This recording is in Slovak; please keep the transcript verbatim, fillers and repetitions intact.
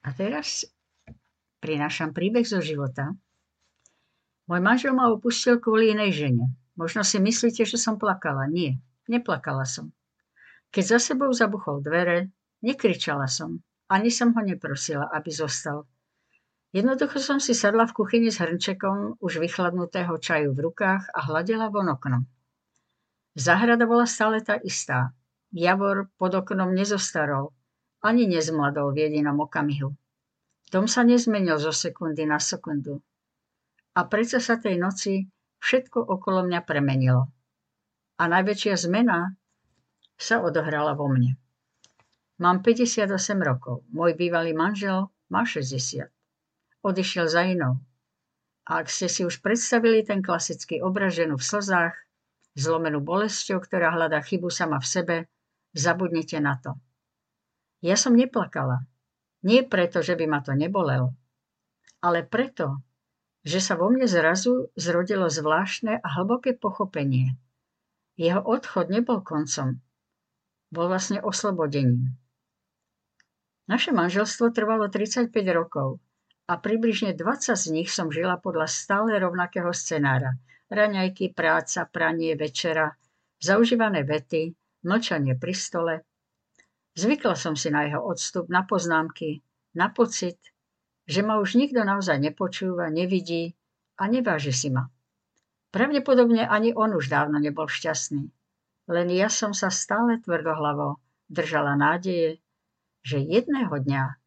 A teraz prinášam príbeh zo života. Môj manžel ma opustil kvôli inej žene. Možno si myslíte, že som plakala. Nie, neplakala som. Keď za sebou zabuchol dvere, nekričala som. Ani som ho neprosila, aby zostal. Jednoducho som si sadla v kuchyni s hrnčekom už vychladnutého čaju v rukách a hladila von oknom. Záhrada bola stále tá istá. Javor pod oknom nezostarol, ani nezmladol v jedinom okamihu. Dom sa nezmenil zo sekundy na sekundu. A predsa sa tej noci všetko okolo mňa premenilo. A najväčšia zmena sa odohrala vo mne. Mám päťdesiatosem rokov, môj bývalý manžel má šesťdesiat. Odišiel za inou. A ak ste si už predstavili ten klasický obraz ženu v slzách, zlomenú bolesťou, ktorá hľadá chybu sama v sebe, zabudnite na to. Ja som neplakala. Nie preto, že by ma to nebolelo, ale preto, že sa vo mne zrazu zrodilo zvláštne a hlboké pochopenie. Jeho odchod nebol koncom, bol vlastne oslobodením. Naše manželstvo trvalo tridsaťpäť rokov a približne dvadsať z nich som žila podľa stále rovnakého scenára. Raňajky, práca, pranie, večera, zaužívané vety, mlčanie pri stole. Zvykla som si na jeho odstup, na poznámky, na pocit, že ma už nikto naozaj nepočúva, nevidí a neváži si ma. Pravdepodobne ani on už dávno nebol šťastný. Len ja som sa stále tvrdohlavo držala nádeje, že jedného dňa